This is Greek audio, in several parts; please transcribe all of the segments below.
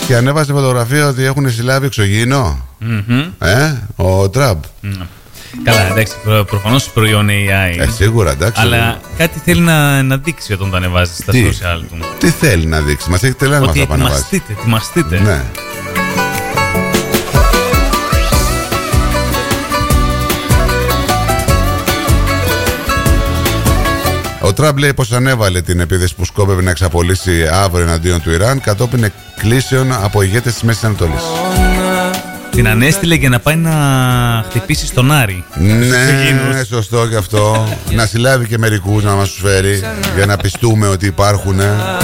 Και ανέβασε φωτογραφία ότι έχουν συλλάβει εξωγήινο. Ο Τραμπ. Καλά, εντάξει, προφανώς προϊόν AI. Σίγουρα, εντάξει. Αλλά κάτι θέλει να δείξει όταν το ανεβάζει στα social του. Τι θέλει να δείξει, μας έχει τελειώσει αυτό που ανεβάζει. Ετοιμαστείτε. Ναι. Ο Τραμπ λέει πως ανέβαλε την επίθεση που σκόπευε να εξαπολύσει αύριο εναντίον του Ιράν κατόπιν εκκλήσεων από ηγέτες της Μέσης Ανατολής. Την ανέστειλε για να πάει να χτυπήσει στον Άρη. Ναι, σωστό και αυτό. Να συλλάβει και μερικούς να μας τους φέρει για να πιστούμε ότι υπάρχουν.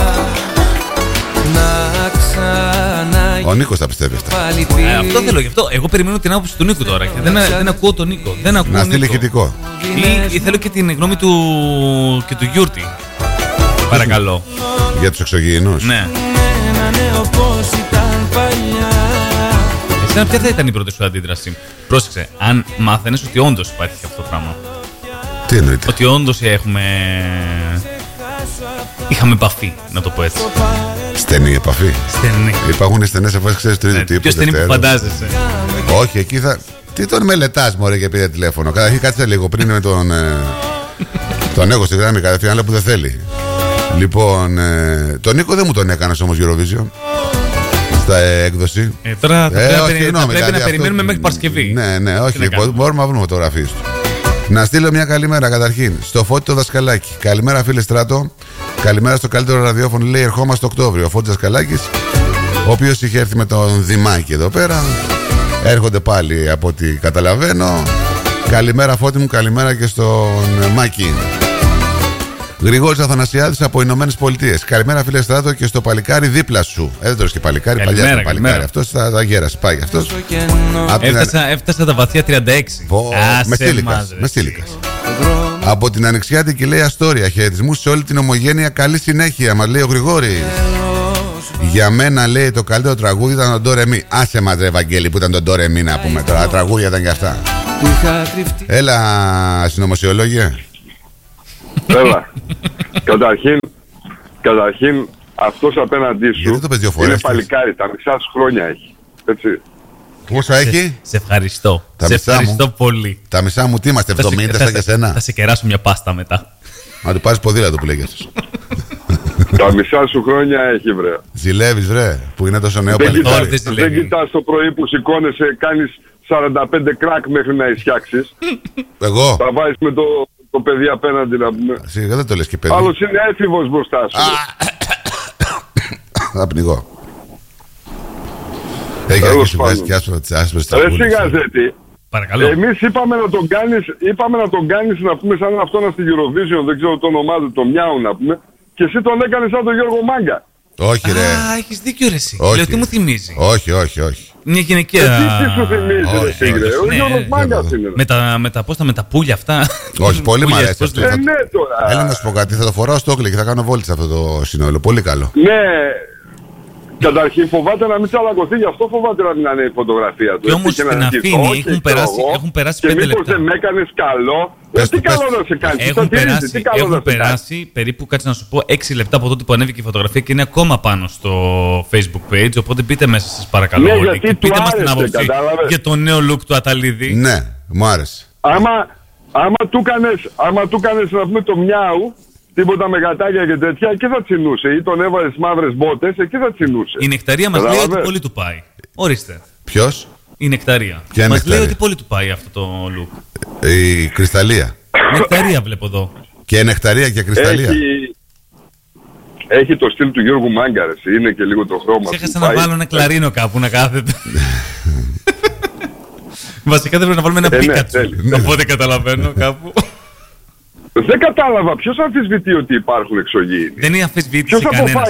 Ο Νίκος τα πιστεύει αυτά. Αυτό θέλω γι' αυτό. Εγώ περιμένω την άποψη του Νίκου τώρα και δεν ακούω τον Νίκο. Να στείλει ηχητικό. Ή θέλω και την γνώμη του και του Γιούρτη. Παρακαλώ. Για τους εξωγήινους. Ναι. Εσένα ποια θα ήταν η πρώτη σου αντίδραση? Πρόσεξε, αν μάθαινες ότι όντως υπάρχει αυτό το πράγμα. Τι εννοείται? Ότι όντως είχαμε επαφή, να το πω έτσι. Στενή επαφή. Στενή. Υπάρχουν στενές επαφές, ξέρεις το ίδιο τύπο. Πιο στενή που φαντάζεσαι. Όχι, εκεί θα... Τι τον μελετάς μωρέ και πήρε τηλέφωνο? Καταρχήν κάτσε λίγο πριν με τον έχω στη γράμμη κατευθείαν, αλλά που δεν θέλει. Λοιπόν, τον Νίκο δεν μου τον έκανες όμως Eurovision στα έκδοση. Τώρα πρέπει να περιμένουμε μέχρι Παρασκευή. Ναι, όχι, μπορούμε να βρούμε φωτογραφίες του. Να στείλω μια καλημέρα καταρχήν στο Φώτη το Δασκαλάκη. Καλημέρα φίλε Στράτο. Καλημέρα στο καλύτερο ραδιόφωνο, λέει, ερχόμαστε Οκτώβριο. Ο Φώτης Δασκαλάκης, ο οποίος είχε έρθει με τον Δημάκη εδώ πέρα. Έρχονται πάλι από ό,τι καταλαβαίνω. Καλημέρα Φώτη μου, καλημέρα και στον Μάκη. Γρηγόρης Αθανασιάδης από Ηνωμένες Πολιτείες. Καλημέρα φίλε Στράτο και στο παλικάρι δίπλα σου. Δεν τώρα και παλικάρι, παλιά ήταν παλικάρι. Αυτός θα γέρασε, πάει αυτός. Έφτασα τα βαθιά 36. Με στήλικας. Από την Ανοιξιάτικη λέει Αστόρια, χαιρετισμούς σε όλη την ομογένεια, καλή συνέχεια, μας λέει ο Γρηγόρης. Για μένα λέει το καλύτερο τραγούδι ήταν το Ντορεμί. Άσε μας ρε Βαγγέλη που ήταν το Ντορεμί να πούμε τώρα. Τα τραγούδια ήταν και αυτά. Έλα συνωμοσιολόγια. Έλα. Καταρχήν αυτός απέναντί σου είναι παλικάρι. Τα μισά σου χρόνια έχει. Έτσι. Πόσα έχει? Σε ευχαριστώ. Σε ευχαριστώ πολύ. Τα μισά μου τι είμαστε, 70 σαν και σένα? Θα σε κεράσω μια πάστα μετά. Να του πάρεις ποδήλατο που λέγες. Τα μισά σου χρόνια έχει βρε. Ζηλεύεις βρε, που είναι τόσο νέο παλικάρι. Δεν κοιτάς το πρωί που σηκώνεσαι, κάνεις 45 κράκ μέχρι να ισιάξεις. Εγώ? Θα βάζεις με το παιδί απέναντι να πούμε. Σιγά δεν το λες και παιδί. Άλλος είναι έφηβος μπροστά σου. Θα πνιγώ. Έχει αρχίσει βγάζει και άσπρες τραγούδες. Ρε Σιγαζέτη, εμείς είπαμε να τον κάνεις να πούμε σαν αυτόν στη Eurovision, δεν ξέρω το όνομά του, το Μιάου να πούμε, και εσύ τον έκανες σαν τον Γιώργο Μάγκα. Όχι ρε. Έχεις δίκιο ρε εσύ. Λέω τι μου θυμίζει. Όχι. Μια γυναικεία. Τι σου θυμίζει ρε. Ο Γιώργος Μάγκας είναι. Με τα πουλια αυτά. Όχι, πολύ μ' αρέσει αυτό. Ναι τώρα. Έλα να σου πω κάτι, θα το φοράω στο όκλι και θα κάνω βόλτες αυτό το σύνολο. Πολύ καλό. Ναι. Καταρχήν φοβάται να μην τσαλακωθεί, γι' αυτό φοβάται να μην είναι η φωτογραφία του. Και όμως την αφήνει, έχουν περάσει 5 λεπτά. Και μήπως δεν με έκανες καλό. Τι καλό να σε κάνεις, έχουν περάσει περίπου, κάτσε να σου πω, 6 λεπτά από τότε που ανέβηκε η φωτογραφία και είναι ακόμα πάνω στο Facebook page, οπότε μπείτε μέσα σας παρακαλώ όλοι και πείτε μας την άποψη για το νέο look του Αταλίδη. Ναι, μου άρεσε. Άμα του κάνες να πούμε το Μιάου, τίποτα με γατάκια και τέτοια, εκεί θα τσινούσε. Ή τον έβαλες μαύρες μπότες, εκεί θα τσινούσε. Η Νεκταρία μας λέει ότι πολύ του πάει. Ορίστε. Ποιος? Η Νεκταρία. Μας λέει ότι πολύ του πάει αυτό το look. Η Κρυσταλλία. Νεκταρία βλέπω εδώ. Και Νεκταρία και Κρυσταλλία. Έχει το στυλ του Γιώργου Μάγκαρες. Είναι και λίγο το χρώμα. Ξέχασα να βάλω ένα κλαρίνο κάπου να κάθεται. Βασικά δεν πρέπει να βάλουμε ένα Πίκατσου. Οπότε καταλαβαίνω κάπου. Δεν κατάλαβα. Ποιος αμφισβητεί ότι υπάρχουν εξωγήινοι? Δεν είναι αμφισβήτηση κανένας.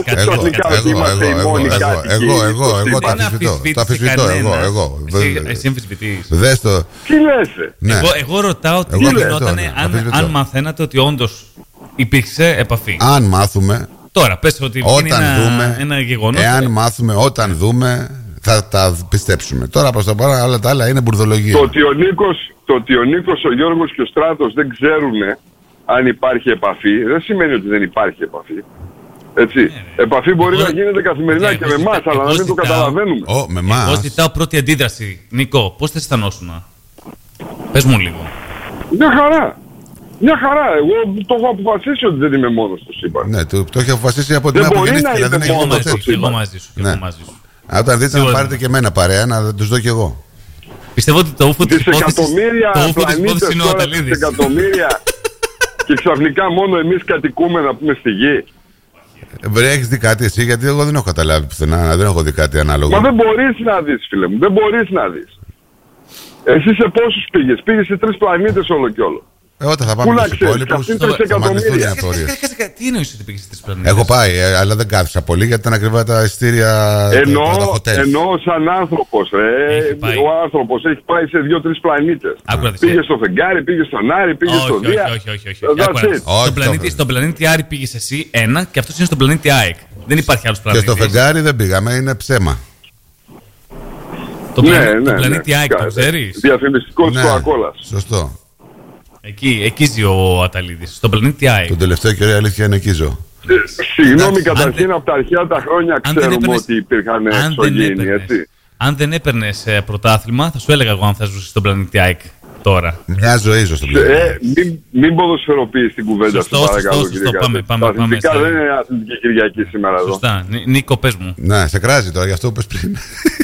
Εγώ το αμφισβητώ. Εγώ. Εσύ αμφισβητείς. Δες το. Τι λες? Εγώ ρωτάω τι γινόταν αν μαθαίνατε ότι όντως υπήρξε επαφή. Αν μάθουμε. Τώρα πες ότι είναι ένα γεγονός. Εάν μάθουμε, όταν δούμε, θα τα πιστέψουμε. Τώρα προς το παρόν όλα τα άλλα είναι μπουρδολογία. Το ότι ο Νίκος, ο Γιώργος και ο Στράτος δεν ξέρουν αν υπάρχει επαφή, δεν σημαίνει ότι δεν υπάρχει επαφή. Έτσι. Επαφή μπορεί να γίνεται καθημερινά και με εμάς, αλλά να μην το καταλαβαίνουμε. Με εμάς. Εγώ ζητάω πρώτη αντίδραση. Νίκο, πώς θα αισθανόσουν? Πες μου λίγο. Μια χαρά. Μια χαρά. Εγώ το έχω αποφασίσει ότι δεν είμαι μόνος του σύμπαν. Ναι, το έχει αποφασίσει από την άλλη που γεννήθηκε. Εγώ μαζί σου. Όταν δείτε να πάρετε και εμένα παρέα, να τους δω κι εγώ. Πιστεύω ότι το ούφο της υπόθεσης είναι ο Αταλίδης. Δισεκατομμύρια και ξαφνικά μόνο εμείς κατοικούμε να πούμε στη γη. Βρε, έχεις δει κάτι εσύ? Γιατί εγώ δεν έχω καταλάβει πουθενά, δεν έχω δει κάτι ανάλογο. Μα δεν μπορείς να δεις, φίλε μου, δεν μπορείς να δεις. Εσύ σε πόσους πήγες? Πήγες σε 3 πλανήτες όλο κι όλο. Όταν θα πάμε στους υπόλοιπους θα μαθηθούν οι απορίες. Τι εννοείς ότι πήγες στις πλανήτες? Έχω πάει, αλλά δεν κάθισα πολύ γιατί ήταν ακριβά τα ειστήρια. Εννοώ σαν άνθρωπος. Ο άνθρωπος έχει πάει σε 2-3 πλανήτες. Πήγε στο φεγγάρι, πήγε στον Άρη, πήγε στο Δία. Όχι. Στον πλανήτη Άρη πήγες εσύ ένα και αυτός είναι στον πλανήτη ΑΕΚ. Δεν υπάρχει άλλος πλανήτης. Και στο φεγγάρι δεν πήγαμε, είναι ψέμα. Το πλανήτη ΑΕΚ το ξέρεις? Διαφημιστικός του Ακόλας. Σωστό. Εκεί ζει ο Αταλίδης, στον πλανήτη ΑΕΚ. Τον τελευταίο καιρό η αλήθεια είναι εκεί ζω. Συγγνώμη, καταρχήν από τα αρχαία τα χρόνια ξέρουμε ότι υπήρχαν εξωγήινοι, έτσι. Αν δεν έπαιρνες πρωτάθλημα, θα σου έλεγα εγώ αν θα ζούσεις στον πλανήτη ΑΕΚ τώρα. Μια ζωή ζω στον πλανήτη ΑΕΚ. Μην ποδοσφαιροποιείς την κουβέντα σου, παρακαλώ. Σωστό, πάμε. Αθλητικά δεν είναι Αθλητική Κυριακή σήμερα εδώ. Σωστά. Νίκο, πες μου. Ναι, σε κράζει τώρα, γι' αυτό πες πριν.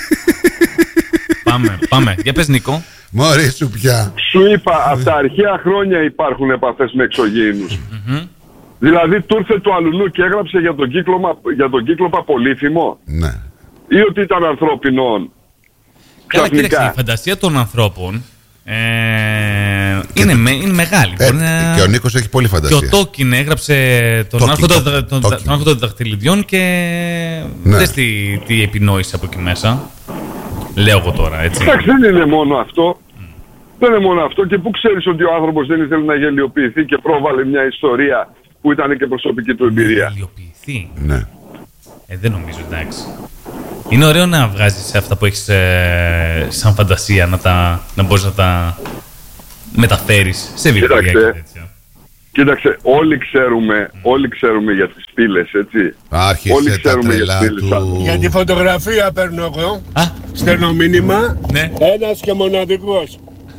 Πάμε. Για πες, Νίκο. Μωρή σου πια. Σου είπα, από τα αρχαία χρόνια υπάρχουν επαφές με εξωγήινους. Δηλαδή του ήρθε του αλουνού και έγραψε για τον κύκλοπα πολύθυμο. Ναι. Ή ότι ήταν ανθρώπινο. Κοίταξε, η φαντασία των ανθρώπων είναι μεγάλη. Και ο Νίκος έχει πολύ φαντασία. Και ο Τόλκιν έγραψε τον Άρχοντα των Δαχτυλιδιών και δες τι επινόησε από εκεί μέσα. Λέω εγώ τώρα, έτσι. Εντάξει, δεν είναι μόνο αυτό. Δεν είναι μόνο αυτό. Και πού ξέρεις ότι ο άνθρωπος δεν ήθελε να γελιοποιηθεί και πρόβαλε μια ιστορία που ήταν και προσωπική του εμπειρία. Γελιοποιηθεί? Ναι. Δεν νομίζω, εντάξει. Είναι ωραίο να βγάζεις αυτά που έχεις σαν φαντασία, να μπορείς να τα μεταφέρεις σε βιβλία και τέτοια. Κοίταξε, όλοι ξέρουμε για τις πύλες, έτσι. Όλοι ξέρουμε για τις πύλες. Για τη φωτογραφία παίρνω εγώ. Στέλνω μήνυμα. Ναι. Ένας και μοναδικός.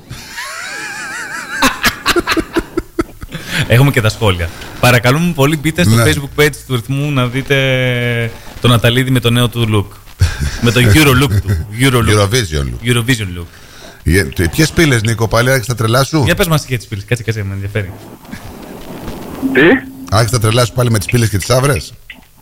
Έχουμε και τα σχόλια. Παρακαλούμε πολύ, μπείτε στο Facebook page του Ρυθμού να δείτε τον Αταλίδη με το νέο του look. Με το Euro look του. Eurovision look. Ποιες πύλες, Νίκο, πάλι άρχισε τα τρελά σου? Για πες μας και τις πύλες, κάτσε, με ενδιαφέρει. Τι? Άρχισε τα τρελά σου πάλι με τις πύλες και τις άβρες?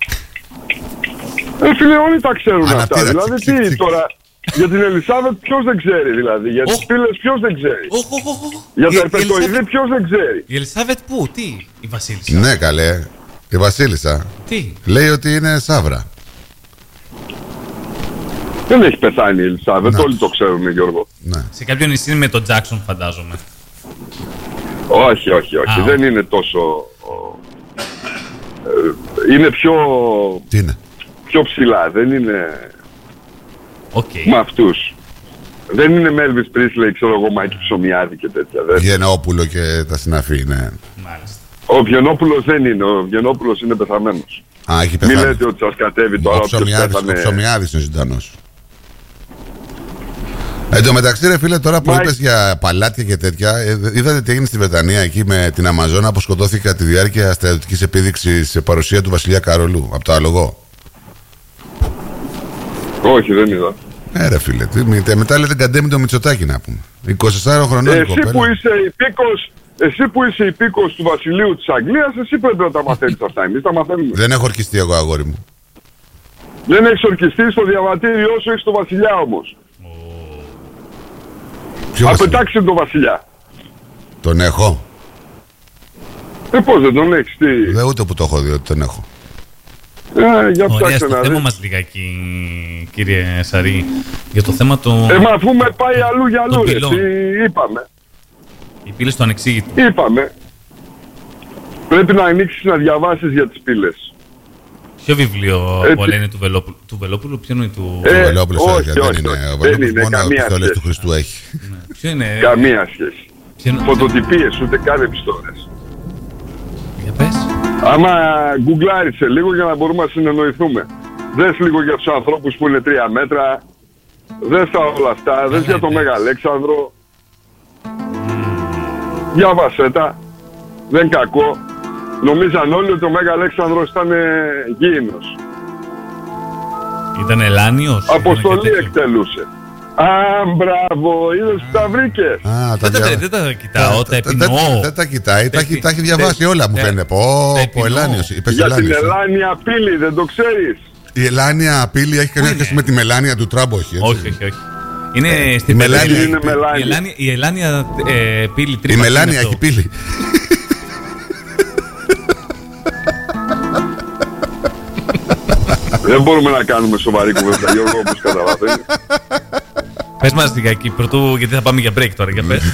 Φίλε, όλοι τα ξέρουν αυτά. Δηλαδή τι τώρα, για την Ελισάβετ ποιος δεν ξέρει δηλαδή, για τις πύλες ποιος δεν ξέρει. Για τα ερπετοειδή ποιος δεν ξέρει. Η Ελισάβετ πού, τι, η Βασίλισσα? Ναι καλέ, η Βασίλισσα. Τι? Λέει ότι είναι σαύρα. Δεν έχει πεθάνει η Ελισάβετ, όλοι το ξέρουν, Γιώργο. Ναι. Σε κάποιο νησί είναι με τον Τζάκσον, φαντάζομαι. Όχι, δεν είναι τόσο... είναι πιο... Τι είναι? Πιο ψηλά, δεν είναι... Okay. Με αυτούς. Δεν είναι Μέλβις Πρίσλεϊ, ξέρω εγώ, Μάκη Ψωμιάδη και τέτοια. Γεννόπουλο και τα συναφή, ναι. Μάλιστα. Ο Βιενόπουλος δεν είναι, ο Βιενόπουλος είναι πεθαμένος. Έχει πεθάνει. Μην λέτε ότι σας κατέβει τώρα. Ο Ψωμιάδης είναι ζωντανός. Εν τω μεταξύ, ρε φίλε, τώρα που είπες για παλάτια και τέτοια, είδατε τι έγινε στη Βρετανία εκεί με την Αμαζόνα που σκοτώθηκε κατά τη διάρκεια στρατιωτικής επίδειξης σε παρουσία του Βασιλιά Καρολού από το άλογο? Όχι, δεν είδα. Ρε φίλε, μετά λέτε καντέμι το Μητσοτάκη να πούμε. 24 χρονών εσύ που είσαι υπήκος του Βασιλείου της Αγγλίας, εσύ πρέπει να τα μαθαίνεις αυτά. Εμείς τα μαθαίνουμε. Δεν έχω ορκιστεί εγώ, αγόρι μου. Δεν έχεις ορκιστεί, στο διαβατήριό σου έχεις το Βασιλιά όμως. Απετάξε τον Βασιλιά. Τον έχω. Πώς δεν τον έχεις, τι? Δεν ούτε που το έχω δει ότι τον έχω. Για ωραία, στο θέμα μας λιγάκι, κύριε Σαρή, για το θέμα το... μα αφού με πάει αλλού για αλλού, τι είπαμε. Οι πύλες του ανεξήγητου. Είπαμε. Πρέπει να ανοίξεις να διαβάσεις για τις πύλες. Ποιο βιβλίο που λένε του Βελόπουλου? Του Βελόπουλου, ποιο είναι του... Ο Βελόπουλος όχι, δεν είναι. Ο Βελόπουλος μόνο επιστολές του Χριστού έχει. Ποιο είναι? Καμία σχέση. Φωτοτυπίες, ούτε καν επιστολές. Για πες. Άμα γκουγκλάρισε λίγο για να μπορούμε να συνεννοηθούμε. Δες λίγο για τους ανθρώπους που είναι 3 μέτρα. Δες τα όλα αυτά. Δες για το Μέγα Αλέξανδρο. Διάβασέ τα. Δεν κακό. Νομίζαν όλοι ότι ο Μέγα Αλέξανδρος ήταν γήινος. Ήταν ελάνιος. Αποστολή εκτελούσε. Α, μπράβο, είδες που τα βρήκες. Δεν τα κοιτάω, τα επινοώ. Δεν τα κοιτάει, τα έχει διαβάσει όλα μου φαίνεται. Πω, ελάνιος. Για την ελάνια πύλη, δεν το ξέρεις? Η ελάνια πύλη έχει κανένα σχέση με τη μελάνια του Τράμπο, όχι? Όχι. Είναι στη μελάνια. Η ελάνια πύλη τρύπα. Η μελάνια έχει πύλη. Δεν μπορούμε να κάνουμε σοβαρή κουβέντα, Γιώργο, όπως καταλαβαίνεις. Πες μας λιγάκι πρωτού, γιατί θα πάμε για break τώρα, για πες.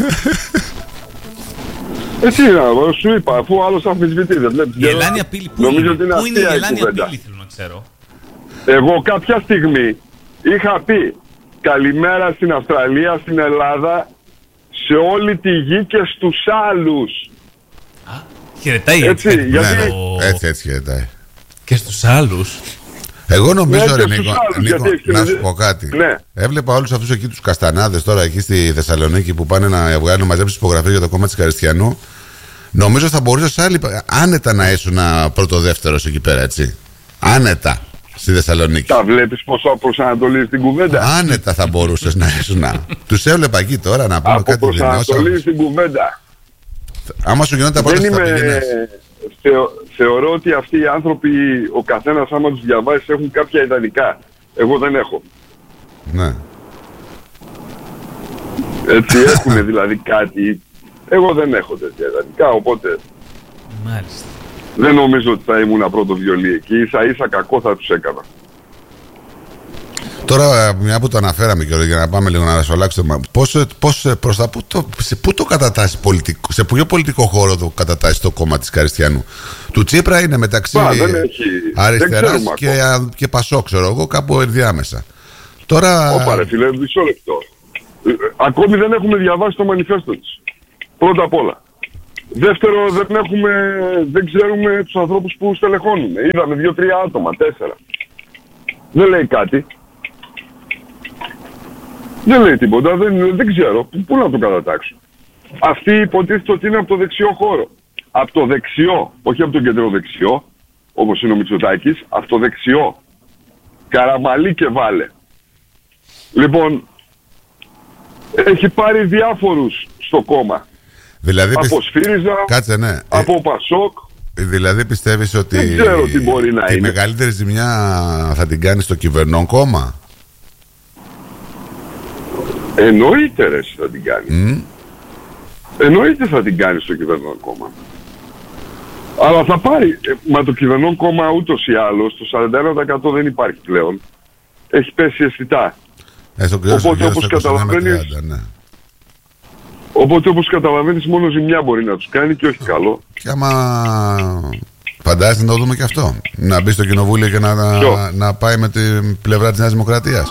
Εσύ, σου είπα, αφού άλλος αμφισβητεί, δεν βλέπεις. Η ελάνια πύλη, πού είναι η ελάνια πύλη, θέλω να ξέρω. Εγώ κάποια στιγμή είχα πει καλημέρα στην Αυστραλία, στην Ελλάδα, σε όλη τη γη και στους άλλους. Χαιρετάει έτσι, έτσι χαιρετάει. Και στους άλλους. Εγώ νομίζω, Νίκο, να σου πω κάτι. Ναι. Έβλεπα όλους αυτούς εκεί τους καστανάδες τώρα εκεί στη Θεσσαλονίκη που πάνε να βγάλουν μαζέψεις υπογραφές για το κόμμα της Καριστιανού. Νομίζω θα μπορούσες άνετα να ήσουν πρώτο-δεύτερος εκεί πέρα, έτσι. Άνετα στη Θεσσαλονίκη. Τα βλέπεις πόσο προσανατολίζεις την κουβέντα. Άνετα θα μπορούσες να ήσουν. Τους έβλεπα εκεί τώρα να πούμε κάτι. Προσανατολίζεις την κουβέντα. Άμα σου γινόταν πρώτος θα πήγαινες. Θεωρώ ότι αυτοί οι άνθρωποι, ο καθένας άμα τους διαβάσεις, έχουν κάποια ιδανικά. Εγώ δεν έχω. Ναι. Έτσι έχουν δηλαδή κάτι. Εγώ δεν έχω τέτοια ιδανικά, οπότε μάλιστα. Δεν νομίζω ότι θα ήμουν πρώτο βιολί εκεί. Ίσα κακό θα τους έκανα. Τώρα, μια που το αναφέραμε και για να πάμε λίγο να ασφαλάξουμε, πού το κατατάσσει πολιτικό, σε ποιο πολιτικό χώρο το κατατάσσει το κόμμα της Καριστιανού? Του Τσίπρα είναι μεταξύ αριστεράς και Πασό, ξέρω εγώ, κάπου ενδιάμεσα. Τώρα... Ωπα ρε φίλε, μισό λεπτό. Ακόμη δεν έχουμε διαβάσει το μανιφέστο της. Πρώτα απ' όλα. Δεύτερο, δεν ξέρουμε τους ανθρώπους που στελεχώνουν. Είδαμε 2-3 άτομα, 4. Δεν λέει κάτι. Δεν λέει τίποτα, δεν ξέρω. Πού να το κατατάξω. Αυτή υποτίθεται ότι είναι από το δεξιό χώρο. Από το δεξιό, όχι από το κεντροδεξιό, όπως είναι ο Μητσοτάκης, από το δεξιό. Καραμαλή και βάλε. Λοιπόν, έχει πάρει διάφορους στο κόμμα. Δηλαδή, από ΣΦΥΡΙΖΑ, κάτσε, ναι. από Πασόκ. Δηλαδή πιστεύεις ότι δεν ξέρω τι μπορεί να τη είναι. μεγαλύτερη ζημιά θα την κάνει στο κυβερνών κόμμα? Εννοείται ρε θα την κάνει. Εννοείται θα την κάνει στο κυβερνών κόμμα. Αλλά θα πάρει. Μα το κυβερνών κόμμα ούτως ή άλλως το 41% δεν υπάρχει πλέον. Έχει πέσει αισθητά. Οπότε όπως καταλαβαίνεις, οπότε όπως καταλαβαίνεις μόνο ζημιά μπορεί να τους κάνει και όχι καλό. Και άμα φαντάζεσαι να το δούμε και αυτό, να μπει στο κοινοβούλιο και να πάει με την πλευρά της Νέας Δημοκρατίας.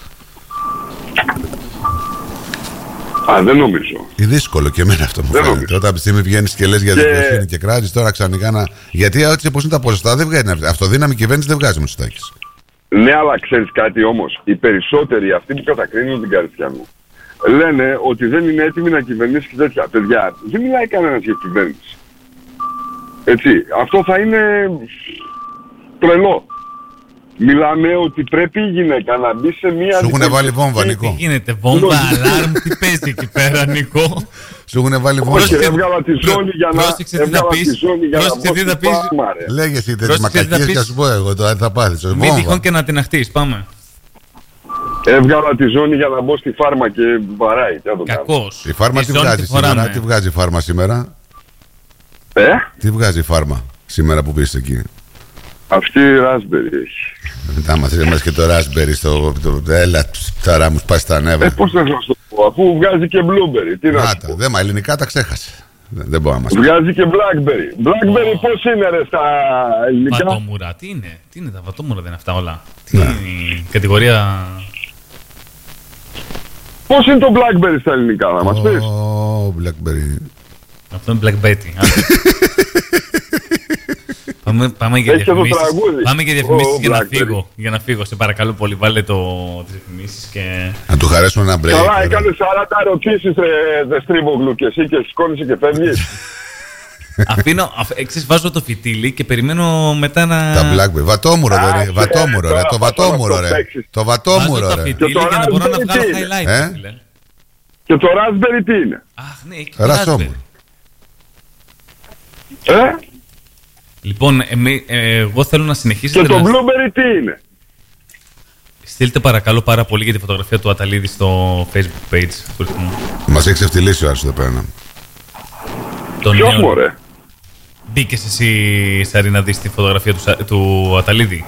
Δεν νομίζω. Είναι δύσκολο και εμένα αυτό μου φαίνεται. Όταν από τη στιγμή βγαίνεις και λες για δικαιοσύνη και κράζεις, τώρα ξαφνικά να... Γιατί έτσι όπως είναι τα ποσοστά δεν βγάζει. Αυτοδύναμη κυβέρνηση δεν βγάζει Μητσοτάκης. Ναι, αλλά ξέρεις κάτι όμως. Οι περισσότεροι αυτοί που κατακρίνουν την Καριστιανού λένε ότι δεν είναι έτοιμοι να κυβερνήσει και τέτοια. Παιδιά, δεν μιλάει κανένας για κυβέρνηση. Έτσι, αυτό θα είναι τρελό. Μιλάμε ότι πρέπει η γυναίκα να μπει σε μία... Σου έχουν βάλει βόμβα, Νικό. Τι γίνεται, βόμβα, αλάρμ, τι παίζει εκεί πέρα, Νικό? Σου έχουν βάλει βόμβα. Όχι, έβγαλα τη ζώνη για να... Πρόσεξε τι θα πεις. Πρόσεξε τι θα πεις. Λέγε εσύ τέτοιες μακακίες και σου πω εγώ τώρα τι θα πάθεις. Μην τυχόν και να την αχτείς, πάμε. Έβγαλα τη ζώνη για να μπω στη φάρμα και βαράει. Κακός. Η φάρμα τι βγάζει σήμερα? Τι βγάζει η φάρμα σήμερα? Τι βγάζει η φάρμα σήμερα που πεις εκεί? Αυτή η Raspberry έχει. Μετά μας και το Raspberry στο... Έλα τώρα μου σπάσει τα νεύρα. Πώς να σας το πω, αφού βγάζει και Blueberry. Τι να σου πω. Μα ελληνικά τα ξέχασε. Δεν μπορώ να μας... Βγάζει και Blackberry. Blackberry πώς είναι ρε στα ελληνικά? Βατόμουρα, τι είναι τα βατόμουρα, δεν είναι αυτά όλα? Τι είναι η κατηγορία... Πώς είναι το Blackberry στα ελληνικά, να μας πεις? Blackberry. Αυτό είναι Black Betty. Πάμε για διαφημίσεις για να φύγω. Σε παρακαλώ πολύ, βάλε τις διαφημίσεις και... Να του χαρέσουμε ένα break. Καλά, έκανες 40 ερωτήσεις, Δεστρίμογλου, και εσύ και σηκώνεσαι και φεύγεις. Βάζω το φιτίλι και περιμένω μετά να... Τα Blackberry. Βατόμουρο, ρε. Βατόμουρο, ρε. Το βατόμουρο, ρε. Το βατόμουρο, ρε. Βάζω τα φιτίλι για να μπορώ να βγάλω highlight. Και το Raspberry τι είναι? Αχ, ναι, έχει το Raspberry. Λοιπόν, εγώ θέλω να συνεχίσετε. Και το Blueberry τι είναι? Στείλτε παρακαλώ πάρα πολύ για τη φωτογραφία του Αταλίδη στο Facebook page του ρυθμού. Μας έχει ξεφτυλίσει ο Άρης εδώ πέρα. Ποιος μωρέ? Μπήκες εσύ, Σαρή, να δεις τη φωτογραφία του Αταλίδη?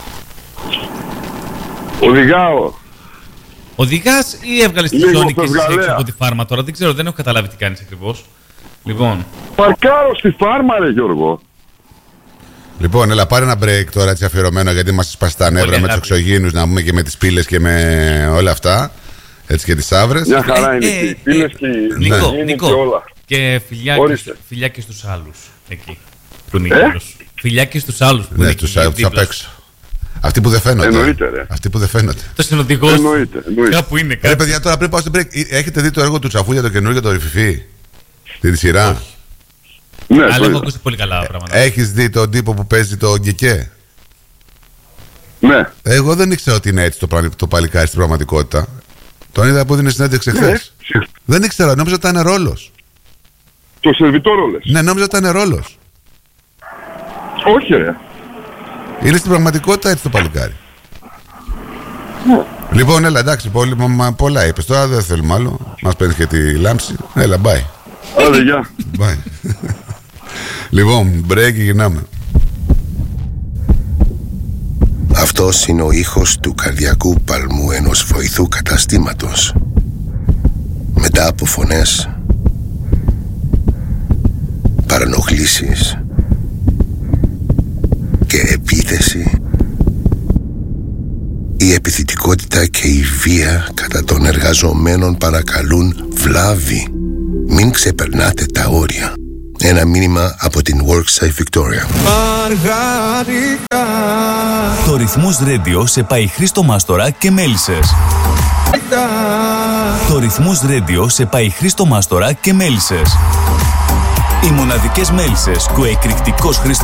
Οδηγάω. Οδηγάς ή έβγαλες τη ζώνη και εσύ έξω από τη φάρμα τώρα? Δεν ξέρω, δεν έχω καταλάβει τι κάνεις ακριβώς. Λοιπόν. Παρκάρω στη φάρμα, ρε Γιώργο. Λοιπόν, έλα, πάρε ένα break τώρα έτσι αφιερωμένο, γιατί μας σπάσει τα νεύρα με τους εξωγήινους, να πούμε, και με τις πύλες και με όλα αυτά. Έτσι, και τις άβρες. Μια χαρά είναι οι πύλες και οι εξωγήινοι και όλα. Και φιλιά και στους άλλους εκεί. Που είναι φιλιά και στους άλλους που είναι εκεί. Τους απ' έξω. Αυτοί που δεν φαίνονται. Εννοείται, ρε. Αυτοί που δεν φαίνονται. Το συνοδηγός. Κάπου είναι. Ρε παιδιά, τώρα πριν πάω στην break, έχετε δει το έργο του Τσαφούλια, το καινούργιο, το Ριφιφί? Τη σειρά. Ναι, αλλά έχω ακούσει πολύ καλά πράγματα. Έχεις δει τον τύπο που παίζει το Γκεκέ? Ναι. Εγώ δεν ήξερα ότι είναι έτσι το παλικάρι στην πραγματικότητα. Τον είδα που έδινε συνέντευξη εχθές. Δεν ήξερα, νόμιζα ότι ήταν ρόλος. Το σερβιτόρο λες? Ναι, νόμιζα ότι ήταν ρόλος. Όχι, ρε. Είναι στην πραγματικότητα έτσι το παλικάρι. Λοιπόν, έλα, εντάξει, πολλά είπες. Τώρα δεν θέλουμε άλλο. Μας παίρνει και τη λάμψη. Έλα, bye. Άντε, γεια. Bye. Λοιπόν, break και γυρνάμε. Αυτός είναι ο ήχος του καρδιακού παλμού ενός βοηθού καταστήματος. Μετά από φωνές, παρανοχλήσεις και επίθεση, η επιθετικότητα και η βία κατά των εργαζομένων παρακαλούν βλάβη. Μην ξεπερνάτε τα όρια. Ένα μήνυμα από την Worksite Victoria. Το Ρυθμός Radio σε πάει Χρήστο Μάστορα και Μέλισσες. Το Ρυθμός Radio σε πάει Χρήστο Μάστορα και Μέλισσες. Οι μοναδικές μέλισσες και ο εκρηκτικός Χρήστος